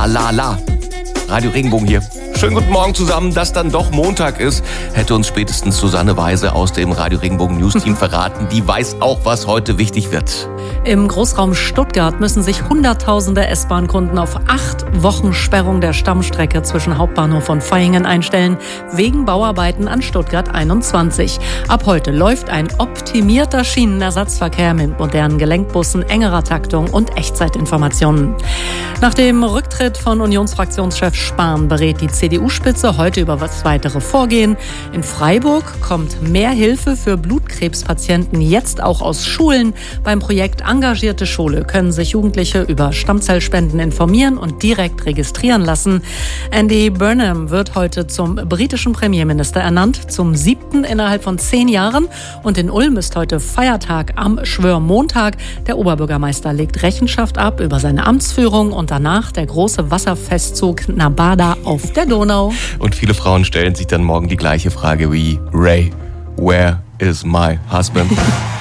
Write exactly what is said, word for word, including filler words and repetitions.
la la. Radio Regenbogen hier. Schönen guten Morgen zusammen, dass dann doch Montag ist, hätte uns spätestens Susanne Weise aus dem Radio Regenbogen News Team verraten. Die weiß auch, was heute wichtig wird. Im Großraum Stuttgart müssen sich Hunderttausende S-Bahn-Kunden auf acht Wochen Sperrung der Stammstrecke zwischen Hauptbahnhof und Vaihingen einstellen, wegen Bauarbeiten an Stuttgart einundzwanzig. Ab heute läuft ein optimierter Schienenersatzverkehr mit modernen Gelenkbussen, engerer Taktung und Echtzeitinformationen. Nach dem Rücktritt von Unionsfraktionschef Spahn berät die C D U-Spitze heute über das weitere Vorgehen. In Freiburg kommt mehr Hilfe für Blutkrebspatienten jetzt auch aus Schulen. Beim Projekt Engagierte Schule können sich Jugendliche über Stammzellspenden informieren und direkt registrieren lassen. Andy Burnham wird heute zum britischen Premierminister ernannt, zum siebten innerhalb von zehn Jahren. Und in Ulm ist heute Feiertag am Schwörmontag. Der Oberbürgermeister legt Rechenschaft ab über seine Amtsführung und danach der große Wasserfestzug Nabada auf der Donau. Und viele Frauen stellen sich dann morgen die gleiche Frage wie Ray, where is my husband?